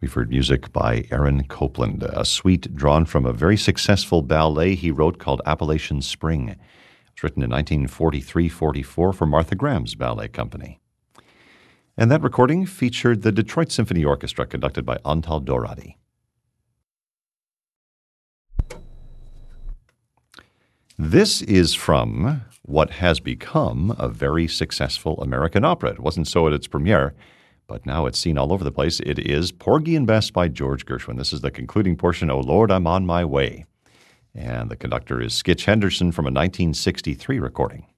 We've heard music by Aaron Copland, a suite drawn from a very successful ballet he wrote called Appalachian Spring. It was written in 1943-44 for Martha Graham's ballet company. And that recording featured the Detroit Symphony Orchestra, conducted by Antal Doradi. This is from what has become a very successful American opera. It wasn't so at its premiere, but now it's seen all over the place. It is Porgy and Bess by George Gershwin. This is the concluding portion, "O Lord, I'm on my way." And the conductor is Skitch Henderson from a 1963 recording.